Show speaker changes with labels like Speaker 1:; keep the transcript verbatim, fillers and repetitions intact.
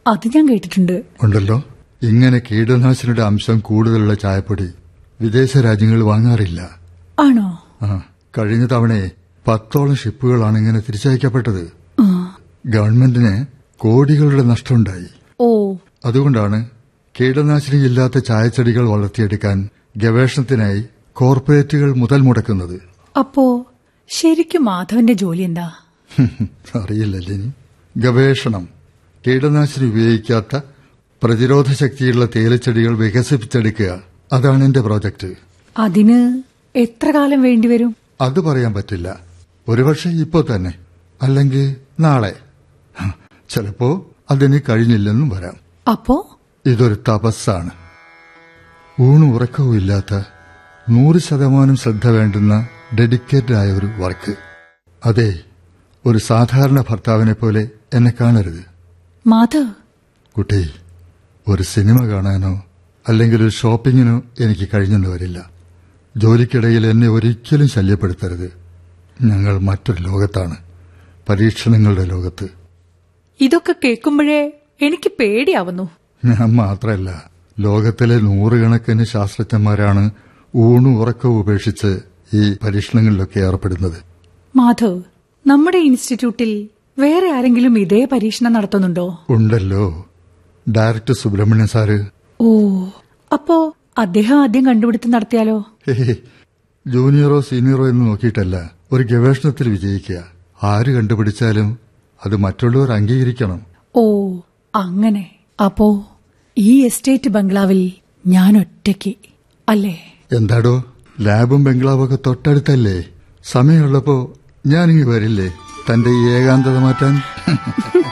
Speaker 1: അത് ഞാൻ കേട്ടിട്ടുണ്ട്.
Speaker 2: ഉണ്ടല്ലോ. ഇങ്ങനെ കീടനാശിനിയുടെ അംശം കൂടുതലുള്ള ചായപ്പൊടി വിദേശ രാജ്യങ്ങൾ വാങ്ങാറില്ല.
Speaker 1: ആണോ?
Speaker 2: ആ, കഴിഞ്ഞ തവണയെ പത്തോളം ഷിപ്പുകളാണ് ഇങ്ങനെ തിരിച്ചയക്കപ്പെട്ടത്. ഗവൺമെന്റിന് കോടികളുടെ നഷ്ടമുണ്ടായി.
Speaker 1: ഓ,
Speaker 2: അതുകൊണ്ടാണ് കീടനാശിനി ഇല്ലാത്ത ചായച്ചെടികൾ വളർത്തിയെടുക്കാൻ ഗവേഷണത്തിനായി കോർപ്പറേറ്റുകൾ മുതൽ മുടക്കുന്നത്.
Speaker 1: അപ്പോ ശരിക്കും മാധവന്റെ ജോലി എന്താ?
Speaker 2: അറിയില്ലല്ലേ. ഗവേഷണം, കീടനാശിനി ഉപയോഗിക്കാത്ത പ്രതിരോധ ശക്തിയുള്ള തേയിലച്ചെടികൾ വികസിപ്പിച്ചെടുക്കുക, അതാണ് എന്റെ പ്രോജക്ട്.
Speaker 1: അതിന് എത്ര കാലം വേണ്ടിവരും?
Speaker 2: അത് പറയാൻ പറ്റില്ല. ഒരുപക്ഷെ ഇപ്പോ തന്നെ, അല്ലെങ്കിൽ നാളെ, ചിലപ്പോ അതിന് കഴിഞ്ഞില്ലെന്നും വരാം.
Speaker 1: അപ്പോ
Speaker 2: ഇതൊരു തപസ്സാണ്. ഊണും ഉറക്കവും ഇല്ലാത്ത നൂറ് ശതമാനം ശ്രദ്ധ വേണ്ടുന്ന ഡെഡിക്കേറ്റഡ് ആയ ഒരു വർക്ക്. അതെ, ഒരു സാധാരണ ഭർത്താവിനെ പോലെ എന്നെ കാണരുത്.
Speaker 1: മാധവ്
Speaker 2: കുട്ടി, ഒരു സിനിമ കാണാനോ അല്ലെങ്കിൽ ഒരു ഷോപ്പിങ്ങിനോ എനിക്ക് കഴിഞ്ഞെന്ന് വരില്ല. ജോലിക്കിടയിൽ എന്നെ ഒരിക്കലും ശല്യപ്പെടുത്തരുത്. ഞങ്ങൾ മറ്റൊരു ലോകത്താണ്, പരീക്ഷണങ്ങളുടെ ലോകത്ത്.
Speaker 1: ഇതൊക്കെ കേൾക്കുമ്പോഴേ എനിക്ക് പേടിയാവുന്നു.
Speaker 2: ഞാൻ മാത്രമല്ല, ലോകത്തിലെ നൂറുകണക്കിന് ശാസ്ത്രജ്ഞന്മാരാണ് ഊണും ഉറക്കവും ഉപേക്ഷിച്ച് ഈ പരീക്ഷണങ്ങളിലൊക്കെ ഏർപ്പെടുന്നത്.
Speaker 1: മാധവ്, നമ്മുടെ ഇൻസ്റ്റിറ്റ്യൂട്ടിൽ വേറെ ആരെങ്കിലും ഇതേ പരീക്ഷണം നടത്തുന്നുണ്ടോ?
Speaker 2: ഉണ്ടല്ലോ, ഡയറക്ടർ സുബ്രഹ്മണ്യൻ സാറ്.
Speaker 1: ഓ, അപ്പോ അദ്ദേഹം ആദ്യം കണ്ടുപിടുത്തം നടത്തിയാലോ?
Speaker 2: ജൂനിയറോ സീനിയറോ എന്ന് നോക്കിയിട്ടല്ല ഒരു ഗവേഷണത്തിൽ വിജയിക്കുക. ആര് കണ്ടുപിടിച്ചാലും അത് മറ്റുള്ളവർ അംഗീകരിക്കണം.
Speaker 1: ഓ, അങ്ങനെ. അപ്പോ ഈ എസ്റ്റേറ്റ് ബംഗ്ലാവിൽ ഞാൻ ഒറ്റയ്ക്ക് അല്ലേ?
Speaker 2: എന്താടോ, ലാബും ബംഗ്ലാവൊക്കെ തൊട്ടടുത്തല്ലേ? സമയമുള്ളപ്പോ ഞാനിങ്ങ് വരില്ലേ തന്റെ ഈ ഏകാന്തത മാറ്റാൻ?